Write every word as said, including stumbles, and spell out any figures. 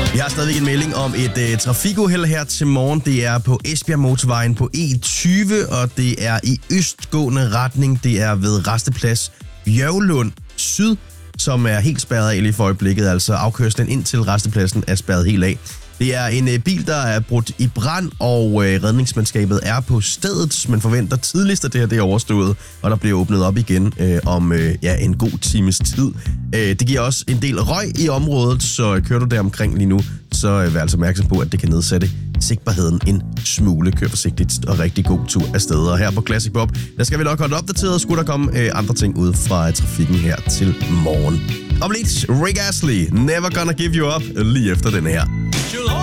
Vi har stadig en melding om et uh, trafikuheld her til morgen. Det er på Esbjerg Motorvejen på E tyve, og det er i østgående retning. Det er ved Rasteplads Bjørglund Syd, som er helt spærret af lige for øjeblikket. Altså afkørslen ind til rastepladsen er spærret helt af. Det er en uh, bil, der er brudt i brand, og uh, redningsmandskabet er på stedet. Man forventer tidligst, at det her det er overstået, og der bliver åbnet op igen uh, om uh, ja, en god times tid. Uh, det giver også en del røg i området, så uh, kører du der omkring lige nu, så uh, vær altså opmærksom på, at det kan nedsætte sigtbarheden en smule. Kør forsigtigt og rigtig god tur afsted. Og her på Classic Pop, der skal vi nok holde opdateret, skulle der komme uh, andre ting ud fra uh, trafikken her til morgen. Om lidt, Rick Astley, Never Gonna Give You Up, lige efter den her.